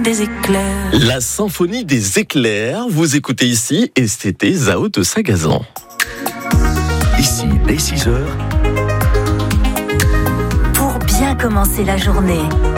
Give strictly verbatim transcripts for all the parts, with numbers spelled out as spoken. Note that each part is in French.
des éclairs. La symphonie des éclairs, vous écoutez ici, et c'était Zao de Sagazan. Ici, dès six heures. Pour bien commencer la journée.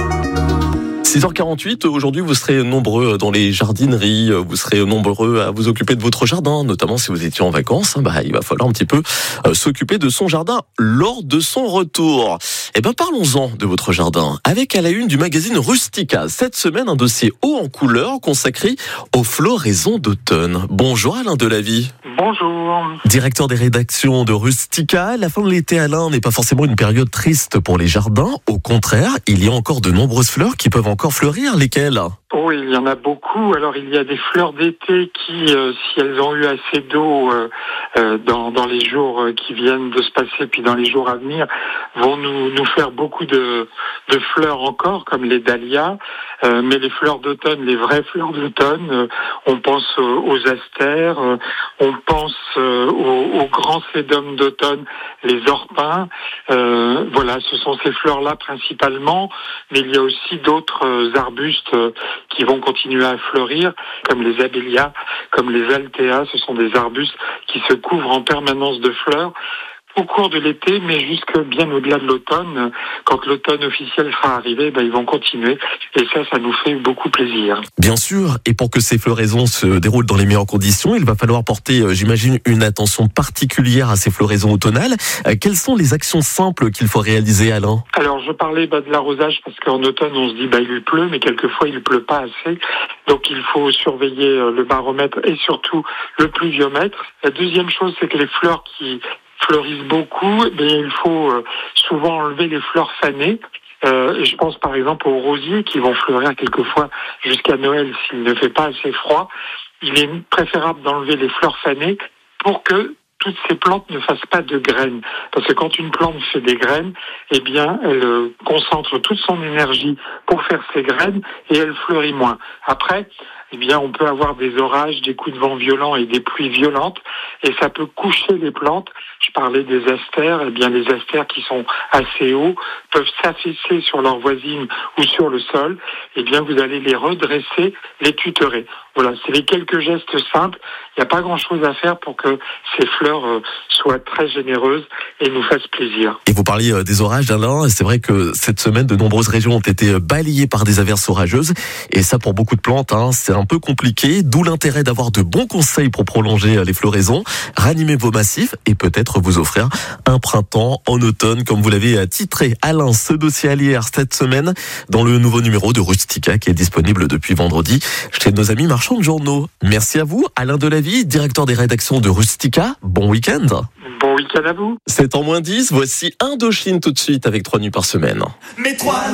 six heures quarante-huit, aujourd'hui vous serez nombreux dans les jardineries, vous serez nombreux à vous occuper de votre jardin, notamment si vous étiez en vacances, bah, il va falloir un petit peu euh, s'occuper de son jardin lors de son retour. Eh ben parlons-en de votre jardin, avec à la une du magazine Rustica, cette semaine un dossier haut en couleur consacré aux floraisons d'automne. Bonjour Alain Delavie. Bonjour. Directeur des rédactions de Rustica, la fin de l'été, Alain, n'est pas forcément une période triste pour les jardins. Au contraire, il y a encore de nombreuses fleurs qui peuvent encore fleurir. Lesquelles ? Oui, il y en a beaucoup. Alors, il y a des fleurs d'été qui, euh, si elles ont eu assez d'eau euh, euh, dans, dans les jours qui viennent de se passer, puis dans les jours à venir, vont nous, nous faire beaucoup de, de fleurs encore, comme les dahlias. Euh, mais les fleurs d'automne, les vraies fleurs d'automne, euh, on pense euh, aux astères, euh, on pense euh, aux, aux grands sédums d'automne, les orpins. Euh, voilà, ce sont ces fleurs-là principalement, mais il y a aussi d'autres euh, arbustes euh, qui vont continuer à fleurir, comme les abélias, comme les altéas. Ce sont des arbustes qui se couvrent en permanence de fleurs au cours de l'été, mais jusque bien au-delà de l'automne. Quand l'automne officiel sera arrivé, ben, ils vont continuer. Et ça, ça nous fait beaucoup plaisir. Bien sûr, et pour que ces floraisons se déroulent dans les meilleures conditions, il va falloir porter, j'imagine, une attention particulière à ces floraisons automnales. Quelles sont les actions simples qu'il faut réaliser, Alain ? Alors, je parlais bah, de l'arrosage, parce qu'en automne, on se dit bah il pleut, mais quelquefois, il pleut pas assez. Donc, il faut surveiller le baromètre et surtout le pluviomètre. La deuxième chose, c'est que les fleurs qui fleurissent beaucoup, mais il faut euh, souvent enlever les fleurs fanées. Euh, et je pense par exemple aux rosiers qui vont fleurir quelquefois jusqu'à Noël s'il ne fait pas assez froid. Il est préférable d'enlever les fleurs fanées pour que toutes ces plantes ne fassent pas de graines. Parce que quand une plante fait des graines, eh bien, elle euh, concentre toute son énergie pour faire ses graines et elle fleurit moins. Après, eh bien, on peut avoir des orages, des coups de vent violents et des pluies violentes, et ça peut coucher les plantes. Je parlais des astères, eh bien, les astères qui sont assez hauts peuvent s'affaisser sur leurs voisines ou sur le sol. Eh bien, vous allez les redresser, les tutorer. Voilà, c'est les quelques gestes simples. Il n'y a pas grand-chose à faire pour que ces fleurs euh, soient très généreuses et nous fassent plaisir. Et vous parliez euh, des orages, Alain. C'est vrai que cette semaine, de nombreuses régions ont été balayées par des averses orageuses. Et ça, pour beaucoup de plantes, hein, c'est un peu compliqué. D'où l'intérêt d'avoir de bons conseils pour prolonger les floraisons, ranimer vos massifs et peut-être vous offrir un printemps en automne, comme vous l'avez titré, Alain, ce dossier à lire cette semaine dans le nouveau numéro de Rustica qui est disponible depuis vendredi chez nos amis marchands de journaux. Merci à vous, Alain Delavie, directeur des rédactions de Rustica. Bon week-end. Bon week-end à vous. C'est en moins dix. Voici Indochine tout de suite avec trois nuits par semaine. Mais trois